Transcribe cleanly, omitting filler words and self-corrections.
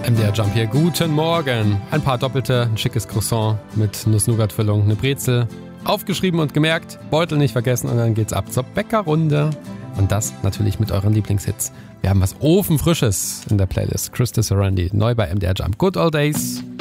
MDR Jump hier. Guten Morgen. Ein paar Doppelte, ein schickes Croissant mit Nuss-Nougat-Füllung, eine Brezel. Aufgeschrieben und gemerkt, Beutel nicht vergessen und dann geht's ab zur Bäckerrunde. Und das natürlich mit euren Lieblingshits. Wir haben was Ofenfrisches in der Playlist. Christy Sarandi, neu bei MDR Jump. Good Old Days.